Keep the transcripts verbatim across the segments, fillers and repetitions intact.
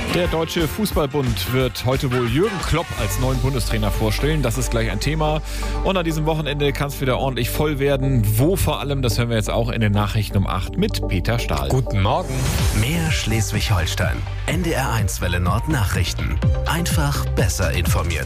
Der Deutsche Fußballbund wird heute wohl Jürgen Klopp als neuen Bundestrainer vorstellen. Das ist gleich ein Thema. Und an diesem Wochenende kann es wieder ordentlich voll werden. Wo vor allem, das hören wir jetzt auch in den Nachrichten um acht mit Peter Stahl. Guten Morgen. Mehr Schleswig-Holstein. N D R eins Welle Nord Nachrichten. Einfach besser informiert.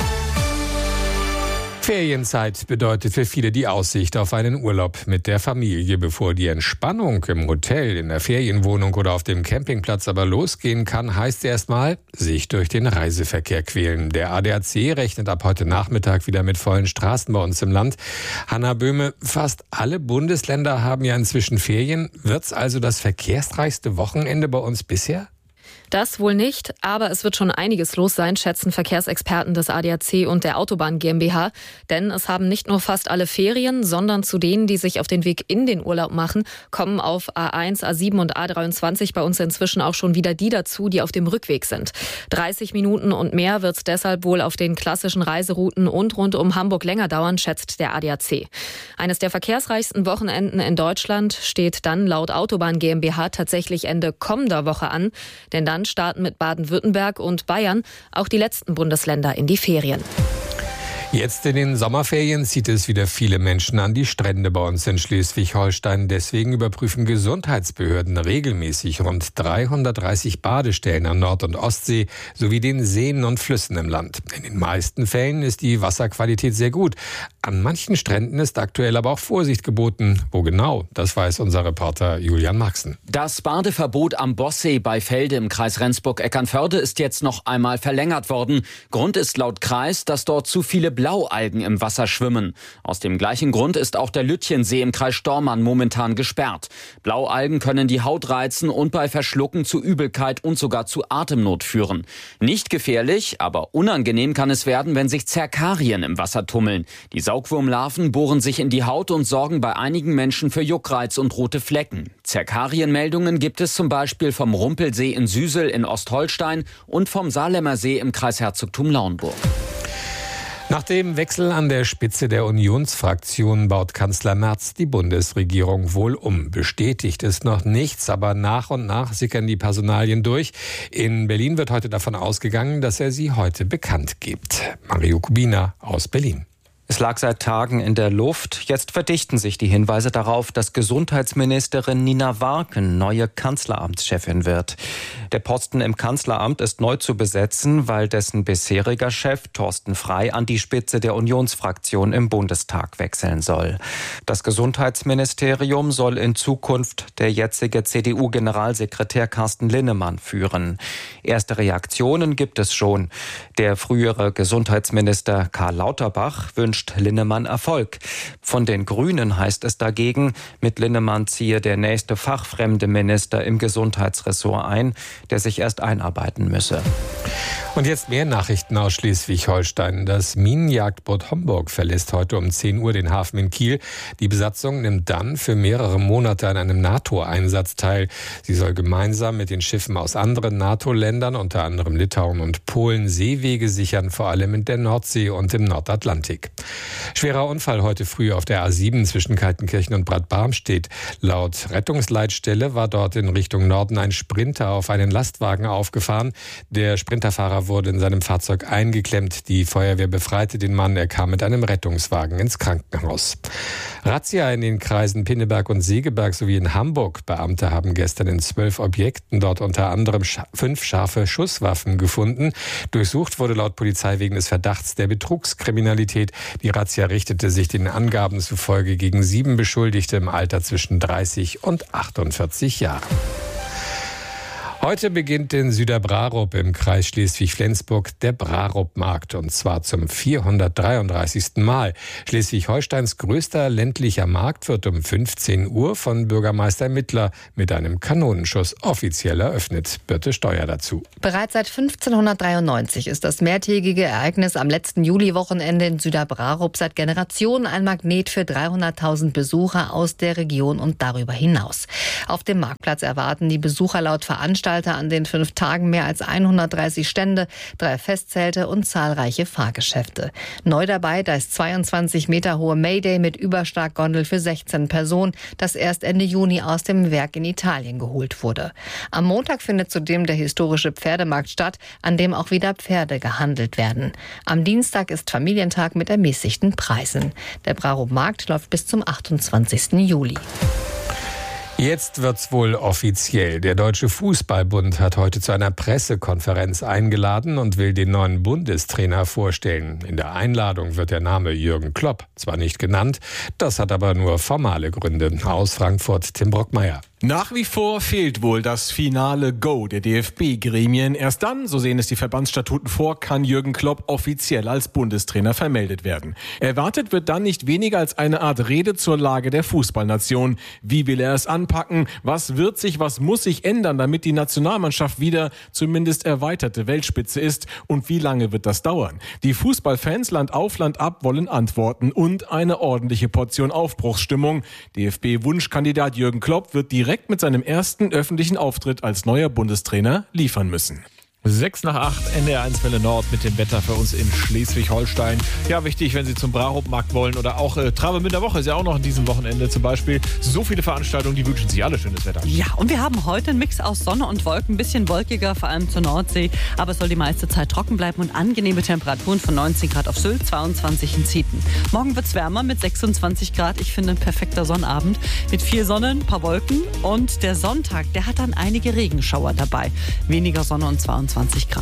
Ferienzeit bedeutet für viele die Aussicht auf einen Urlaub mit der Familie. Bevor die Entspannung im Hotel, in der Ferienwohnung oder auf dem Campingplatz aber losgehen kann, heißt erstmal sich durch den Reiseverkehr quälen. Der A D A C rechnet ab heute Nachmittag wieder mit vollen Straßen bei uns im Land. Hanna Böhme, fast alle Bundesländer haben ja inzwischen Ferien. Wird's also das verkehrsreichste Wochenende bei uns bisher? Das wohl nicht, aber es wird schon einiges los sein, schätzen Verkehrsexperten des A D A C und der Autobahn GmbH. Denn es haben nicht nur fast alle Ferien, sondern zu denen, die sich auf den Weg in den Urlaub machen, kommen auf A eins, A sieben und A dreiundzwanzig bei uns inzwischen auch schon wieder die dazu, die auf dem Rückweg sind. dreißig Minuten und mehr wird es deshalb wohl auf den klassischen Reiserouten und rund um Hamburg länger dauern, schätzt der A D A C. Eines der verkehrsreichsten Wochenenden in Deutschland steht dann laut Autobahn GmbH tatsächlich Ende kommender Woche an. Denn dann starten mit Baden-Württemberg und Bayern auch die letzten Bundesländer in die Ferien. Jetzt in den Sommerferien zieht es wieder viele Menschen an die Strände bei uns in Schleswig-Holstein. Deswegen überprüfen Gesundheitsbehörden regelmäßig rund dreihundertdreißig Badestellen an Nord- und Ostsee sowie den Seen und Flüssen im Land. In den meisten Fällen ist die Wasserqualität sehr gut. An manchen Stränden ist aktuell aber auch Vorsicht geboten. Wo genau? Das weiß unser Reporter Julian Maxen. Das Badeverbot am Bossee bei Felde im Kreis Rendsburg-Eckernförde ist jetzt noch einmal verlängert worden. Grund ist laut Kreis, dass dort zu viele Blaualgen im Wasser schwimmen. Aus dem gleichen Grund ist auch der Lütchensee im Kreis Stormarn momentan gesperrt. Blaualgen können die Haut reizen und bei Verschlucken zu Übelkeit und sogar zu Atemnot führen. Nicht gefährlich, aber unangenehm kann es werden, wenn sich Zerkarien im Wasser tummeln. Die Saugwurmlarven bohren sich in die Haut und sorgen bei einigen Menschen für Juckreiz und rote Flecken. Zerkarienmeldungen gibt es zum Beispiel vom Rumpelsee in Süsel in Ostholstein und vom Saarlemmer See im Kreis Herzogtum Lauenburg. Nach dem Wechsel an der Spitze der Unionsfraktion baut Kanzler Merz die Bundesregierung wohl um. Bestätigt ist noch nichts, aber nach und nach sickern die Personalien durch. In Berlin wird heute davon ausgegangen, dass er sie heute bekannt gibt. Mario Kubina aus Berlin. Es lag seit Tagen in der Luft. Jetzt verdichten sich die Hinweise darauf, dass Gesundheitsministerin Nina Warken neue Kanzleramtschefin wird. Der Posten im Kanzleramt ist neu zu besetzen, weil dessen bisheriger Chef Thorsten Frey an die Spitze der Unionsfraktion im Bundestag wechseln soll. Das Gesundheitsministerium soll in Zukunft der jetzige C D U-Generalsekretär Carsten Linnemann führen. Erste Reaktionen gibt es schon. Der frühere Gesundheitsminister Karl Lauterbach wünscht Linnemann Erfolg. Von den Grünen heißt es dagegen, mit Linnemann ziehe der nächste fachfremde Minister im Gesundheitsressort ein, der sich erst einarbeiten müsse. Und jetzt mehr Nachrichten aus Schleswig-Holstein. Das Minenjagdboot Homburg verlässt heute um zehn Uhr den Hafen in Kiel. Die Besatzung nimmt dann für mehrere Monate an einem NATO-Einsatz teil. Sie soll gemeinsam mit den Schiffen aus anderen NATO-Ländern, unter anderem Litauen und Polen, Seewege sichern, vor allem in der Nordsee und im Nordatlantik. Schwerer Unfall heute früh auf der A sieben zwischen Kaltenkirchen und Bad Barmstedt. Laut Rettungsleitstelle war dort in Richtung Norden ein Sprinter auf einen Lastwagen aufgefahren. Der Sprinterfahrer wurde in seinem Fahrzeug eingeklemmt. Die Feuerwehr befreite den Mann. Er kam mit einem Rettungswagen ins Krankenhaus. Razzia in den Kreisen Pinneberg und Segeberg sowie in Hamburg. Beamte haben gestern in zwölf Objekten dort unter anderem fünf scharfe Schusswaffen gefunden. Durchsucht wurde laut Polizei wegen des Verdachts der Betrugskriminalität. Die Razzia richtete sich den Angaben zufolge gegen sieben Beschuldigte im Alter zwischen dreißig und achtundvierzig Jahren. Heute beginnt in Süderbrarup im Kreis Schleswig-Flensburg der Brarup-Markt, und zwar zum vierhundertdreiunddreißigsten Mal. Schleswig-Holsteins größter ländlicher Markt wird um fünfzehn Uhr von Bürgermeister Mittler mit einem Kanonenschuss offiziell eröffnet. Birte Steuer dazu. Bereits seit fünfzehnhundertdreiundneunzig ist das mehrtägige Ereignis am letzten Juliwochenende in Süderbrarup seit Generationen ein Magnet für dreihunderttausend Besucher aus der Region und darüber hinaus. Auf dem Marktplatz erwarten die Besucher laut Veranstalter Veranstalter an den fünf Tagen mehr als hundertdreißig Stände, drei Festzelte und zahlreiche Fahrgeschäfte. Neu dabei das zweiundzwanzig Meter hohe Mayday mit Überstarkgondel für sechzehn Personen, das erst Ende Juni aus dem Werk in Italien geholt wurde. Am Montag findet zudem der historische Pferdemarkt statt, an dem auch wieder Pferde gehandelt werden. Am Dienstag ist Familientag mit ermäßigten Preisen. Der Brarup-Markt läuft bis zum achtundzwanzigsten Juli. Jetzt wird's wohl offiziell. Der Deutsche Fußballbund hat heute zu einer Pressekonferenz eingeladen und will den neuen Bundestrainer vorstellen. In der Einladung wird der Name Jürgen Klopp zwar nicht genannt, das hat aber nur formale Gründe. Aus Frankfurt Tim Brockmeier. Nach wie vor fehlt wohl das finale Go der D F B-Gremien. Erst dann, so sehen es die Verbandsstatuten vor, kann Jürgen Klopp offiziell als Bundestrainer vermeldet werden. Erwartet wird dann nicht weniger als eine Art Rede zur Lage der Fußballnation. Wie will er es anpacken? Was wird sich, was muss sich ändern, damit die Nationalmannschaft wieder zumindest erweiterte Weltspitze ist? Und wie lange wird das dauern? Die Fußballfans Land auf, Land ab wollen Antworten und eine ordentliche Portion Aufbruchsstimmung. D F B-Wunschkandidat Jürgen Klopp wird die direkt mit seinem ersten öffentlichen Auftritt als neuer Bundestrainer liefern müssen. sechs nach acht, N D R eins Welle Nord mit dem Wetter für uns in Schleswig-Holstein. Ja, wichtig, wenn Sie zum Brarup-Markt wollen oder auch äh, Travemünder Woche ist ja auch noch an diesem Wochenende zum Beispiel. So viele Veranstaltungen, die wünschen sich alle schönes Wetter. Ja, und wir haben heute einen Mix aus Sonne und Wolken, ein bisschen wolkiger, vor allem zur Nordsee. Aber es soll die meiste Zeit trocken bleiben und angenehme Temperaturen von neunzehn Grad auf Sylt, zweiundzwanzig in Zieten. Morgen wird es wärmer mit sechsundzwanzig Grad. Ich finde ein perfekter Sonnabend mit viel Sonne, ein paar Wolken. Und der Sonntag, der hat dann einige Regenschauer dabei. Weniger Sonne und zweiundzwanzig Grad.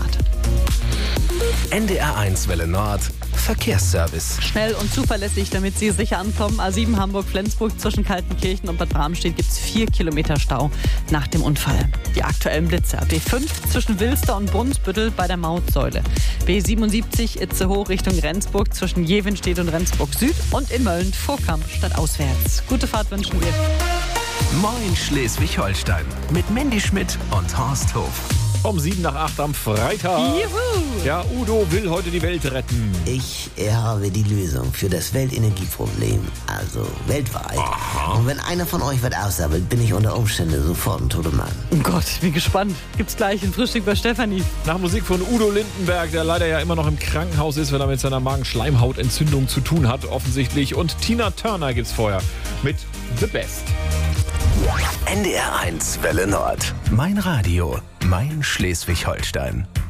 N D R eins Welle Nord Verkehrsservice. Schnell und zuverlässig, damit Sie sicher ankommen. A sieben Hamburg-Flensburg zwischen Kaltenkirchen und Bad Bramstedt gibt es vier Kilometer Stau nach dem Unfall. Die aktuellen Blitzer. B fünf zwischen Wilster und Brunsbüttel bei der Mautsäule. B siebenundsiebzig Itzehoe Richtung Rendsburg zwischen Jevenstedt und Rendsburg Süd und in Mölln Vorkamp statt auswärts. Gute Fahrt wünschen wir. Moin Schleswig-Holstein mit Mandy Schmidt und Horst Hof. Um sieben nach acht am Freitag. Juhu! Ja, Udo will heute die Welt retten. Ich habe die Lösung für das Weltenergieproblem, also weltweit. Aha. Und wenn einer von euch was aussammelt, bin ich unter Umständen sofort ein toter Mann. Oh Gott, bin gespannt. Gibt's gleich ein Frühstück bei Stefanie. Nach Musik von Udo Lindenberg, der leider ja immer noch im Krankenhaus ist, weil er mit seiner Magenschleimhautentzündung zu tun hat, offensichtlich. Und Tina Turner gibt's vorher mit The Best. N D R eins Welle Nord. Mein Radio, mein Schleswig-Holstein.